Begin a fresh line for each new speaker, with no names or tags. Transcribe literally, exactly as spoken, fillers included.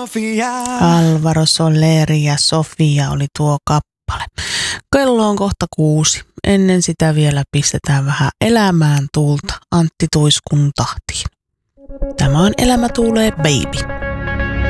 Sofia.
Alvaro Soleri ja Sofia oli tuo kappale. Kello on kohta kuusi. Ennen sitä vielä pistetään vähän elämään tuulta Antti Tuiskun tahtiin. Tämä on Elämä tuulee, baby.